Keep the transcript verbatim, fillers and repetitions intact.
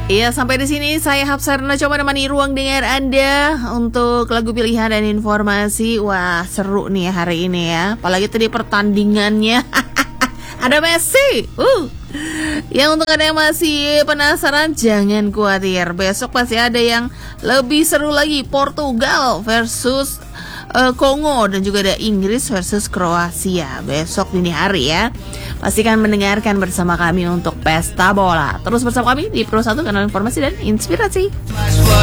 Iya, sampai di sini saya Hapsarna coba menemani ruang dengar Anda untuk lagu pilihan dan informasi. Wah, seru nih hari ini ya. Apalagi tadi pertandingannya. Ada Messi. Uh. Yang untuk Anda yang masih penasaran, jangan khawatir. Besok pasti ada yang lebih seru lagi. Portugal versus uh, Kongo, dan juga ada Inggris versus Kroasia besok dini hari ya. Pastikan mendengarkan bersama kami untuk Pesta Bola. Terus bersama kami di Pro satu, kanal informasi dan inspirasi.